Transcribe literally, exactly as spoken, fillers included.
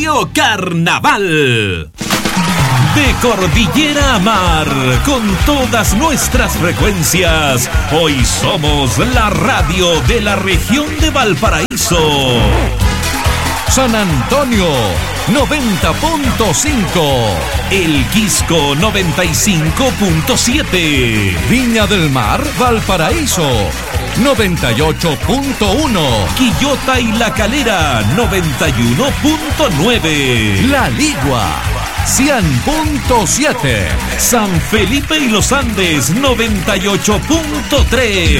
Radio Carnaval. De cordillera a mar, con todas nuestras frecuencias, hoy somos la radio de la región de Valparaíso. San Antonio, noventa punto cinco. El Quisco, noventa y cinco punto siete. Viña del Mar, Valparaíso, noventa y ocho punto uno. Quillota y La Calera, noventa y uno punto nueve. La Ligua, cien punto siete. San Felipe y los Andes, noventa y ocho punto tres.